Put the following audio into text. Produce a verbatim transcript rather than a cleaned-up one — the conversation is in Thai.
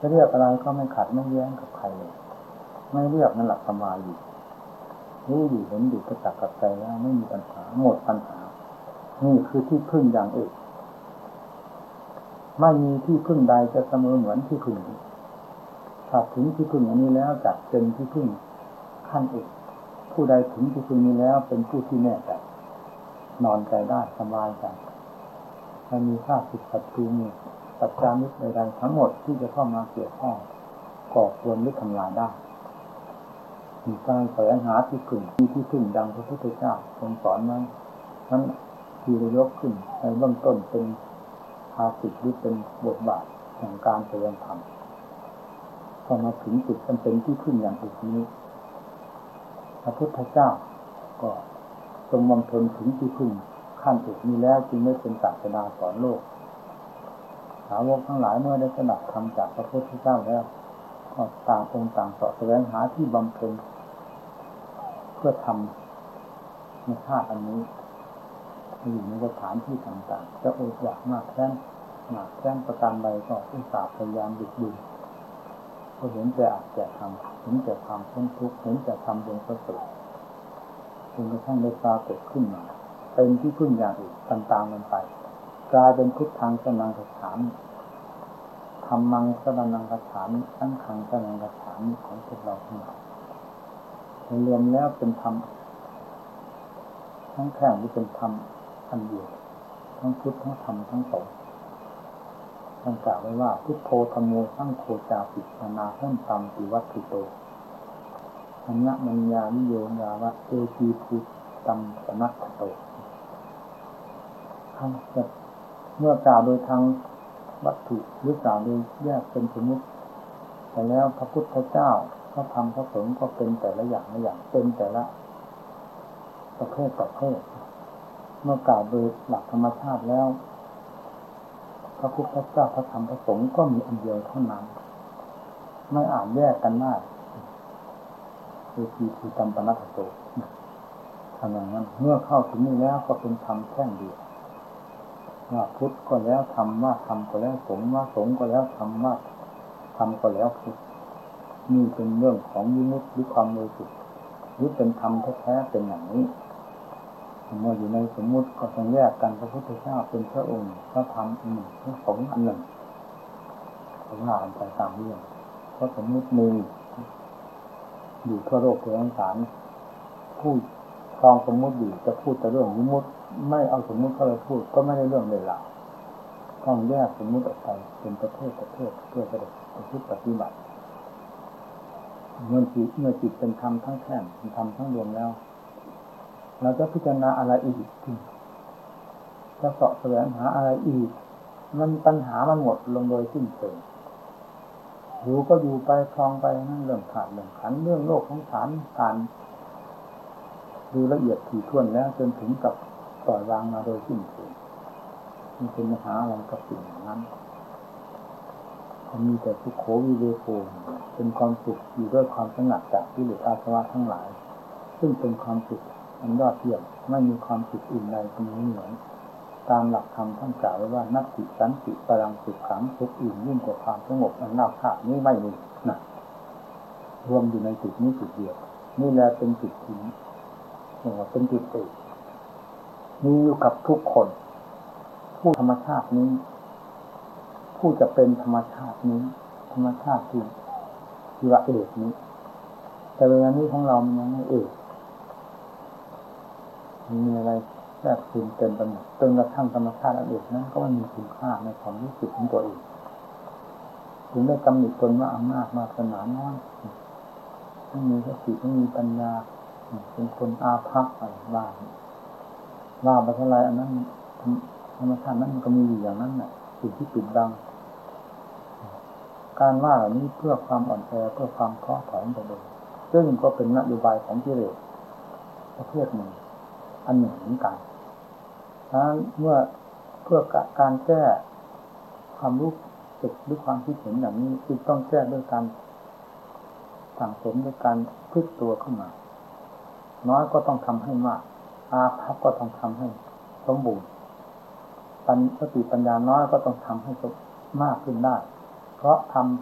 จะเรียกอะไรก็ไม่ขัดไม่แย้งกับใครเลยไม่เรียกนั่นแหละสมาธิรู้อยู่เห็นอยู่ประจักษ์กับใจแล้วไม่มีปัญหาหมดปัญหานี่คือที่พึ่งอย่างเอกไม่มีที่พึ่งใดจะเสมอเหมือนที่พึ่งนี้ถ้าถึงที่พึ่งอันนี้แล้วจัดเป็นที่พึ่งขั้นเอกผู้ใดถึงที่พึ่งนี้แล้วเป็นผู้ที่แน่ใจนอนใจได้สบายใจไม่มีข้าศึกศัตรูมีปัจจามิตรใดๆทั้งหมดที่จะเข้ามาเกี่ยวข้องก่อควรหรือทำลายได้มีการแสวงหาที่พึ่งมีที่พึ่งดังพระพุทธเจ้าทรงสอนไว้นั้นที่เรายกขึ้นในเบื้องต้นเป็นภาสิทธิหรือเป็นบทบาทแห่งการแสดงธรรมพอมาถึงจุดมันเป็นที่พึ่งอย่างอื่นนี้พระพุทธเจ้าก็ทรงบำเพ็ญถึงที่พึ่งขั้นเอกนี้แล้วจึงไม่เป็นศาสดาสอนโลกสาวกทั้งหลายเมื่อได้สดับธรรมจากพระพุทธเจ้าแล้วก็ต่างองค์ต่างเสาะแสวงหาที่บำเพ็ญเพื่อทำในชาติอันนี้อยู่ในสถานที่ต่างๆจะอดอยากมากแค่หนักแค่ประการใดก็อุตส่าห์พยายามดึกดื่นก็เห็นแต่อาจจะทำเห็นแต่ความพ้นทุกข์เห็นแต่ทำบนประเสริฐจนกระทั่งได้ปรากฏขึ้นมาเป็นที่พึ่งอย่างอื่นต่างๆกันไปกลายเป็นพุทธังสรณังคัจฉามิธรรมังสรณังคัจฉามิสังฆังสรณังคัจฉามิของพวกเราทั้งหลายรวมแล้วเป็นธรรมทั้งแท่งที่เป็นธรรมอันเดียวทั้งพุทธทั้งธรรมทั้งสงฆ์ท่านกล่าวไว้ว่าพุทโธธัมโมสังโฆจาปินานาหุ่นตัมปิวัตถุโตอัญญมัญญานิโยญาวะเอจีภูตัมปนัสโตท่านจะเมื่อกล่าวโดยทางวัตถุหรือกล่าวโดยแยกเป็นสมมุติแต่แล้วพระพุทธเจ้าพระธรรมพระสงฆ์ก็เป็นแต่ละอย่างละอย่างเป็นแต่ละประเภทประเภทเมื่อกล่าวโดยหลักธรรมชาติแล้วพระพุทธเจ้าพระธรรมพระสงฆ์ก็มีอันเดียวเท่านั้นไม่อาจแยกกันได้คือทีคือตัมปนัสโตทำอย่างนั้นเมื่อเข้าถึงนี้แล้วก็เป็นธรรมแท่งเดียวว่าพุทธก็แล้วธรรมว่าธรรมก็แล้วสงฆ์ว่าสงฆ์ก็แล้วธรรมว่าธรรมก็แล้วพุทธนี่เป็นเรื่องของวิมุตติหรือความบริสุทธิ์หรือเป็นธรรมแท้ๆเป็นอย่างนี้เมื่ออยู่ในสมมุติก็ต้องแยกกันพระพุทธเจ้าเป็นพระองค์พระธรรมอันหนึ่งพระสงฆ์อันหนึ่งผมอ่านไปตามเรื่องเพราะสมมุติมีอยู่ทั่วโลกทั่วสงสารผู้ครองสมมุติอยู่จะพูดแต่เรื่องวิมุตติไม่เอาสมมุติเข้าไปพูดก็ไม่ได้เรื่องเลยล่ะต้องแยกสมมุติออกไปเป็นประเภทประเภทเพื่อจะได้ประพฤติปฏิบัติเมื่อจิตเมื่อจิตเป็นธรรมทั้งแท่งเป็นธรรมทั้งรวมแล้วเราจะพิจารณาอะไรอีกจะเสาะแสวงหาอะไรอีกมันปัญหามันหมดลงโดยสิ้นเชิงอยู่ก็อยู่ไปคลองไปนั่นเรื่องขาดเรื่องขันเรื่องโลกของฐานการดูละเอียดถี่ถ้วนแล้วจนถึงกับปล่อยวางมาโดยสิ้นเชิงมันเป็นปัญหาอะไรกับสิ่งนั้นมีแต่สุขโขวิเวโกเป็นความสุขอยู่ด้วยความสงัดจากกิเลสอาสวะทั้งหลายซึ่งเป็นความสุขอันยอดเยี่ยมไม่มีความสุขอื่นใดเป็นเหมือนตามหลักธรรมท่านกล่าวไว้ว่านัตติสันติปรังสุขขังสุขอื่นยิ่งกว่าความสงบอันราบคาบนี้ไม่มีนะรวมอยู่ในจุดนี้จุดเดียวนี่แหละเป็นจุดที่เรียกว่าเป็นจุดเอกมีอยู่กับทุกคนผู้ธรรมชาตินี้ผู้จะเป็นธรรมชาตินี้ธรรมชาติที่ที่ว่าเอกนี้แต่เวลานี้ของเรามันยังไม่เอกมีอะไรแทรกซึมเต็มไปหมดจนกระทั่งธรรมชาติอันเอกนั้นก็ไม่มีคุณค่าในความรู้สึกของตัวเองถึงได้กำหนดตนว่าอำนาจมาขนาดน้อยไม่มีสติไม่มีปัญญาเป็นคนอาภัพอะไรว่าว่าไปเท่าไรอันนั้นธรรมชาตินั้นมันก็มีอยู่อย่างนั้นแหละสิ่งที่ปิดบังการว่าเหล่านี้เพื่อความอ่อนแอเพื่อความท้อถอยไปเลยซึ่งก็เป็นนโยบายของกิเลสประเภทหนึ่งอันหนึ่งเหมือนกันดังนั้นเมื่อเพื่อการแก้ความรู้สึกหรือความคิดเห็นอย่างนี้จึงต้องแก้ด้วยการสั่งสมด้วยการพลิกตัวขึ้นมาน้อยก็ต้องทำให้มากอาภัพก็ต้องทำให้สมบูรณ์ปัญสติปัญญาน้อยก็ต้องทำให้มากขึ้นได้เพราะทำ